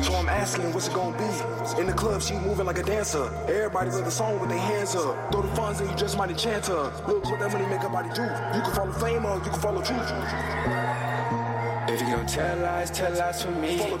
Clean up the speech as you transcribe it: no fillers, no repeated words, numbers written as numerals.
So I'm asking, what's it gonna be? In the club, she moving like a dancer. Everybody with the song with their hands up. Throw the funds and you just might enchant her. Look what that money make her body do. You can follow fame or you can follow truth. If you gon' tell lies for me.